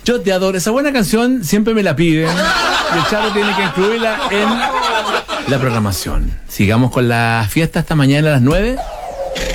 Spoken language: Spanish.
Yo te adoro. Esa buena canción siempre me la piden. Y el Charo tiene que incluirla en la programación. Sigamos con la fiesta esta mañana a las 9.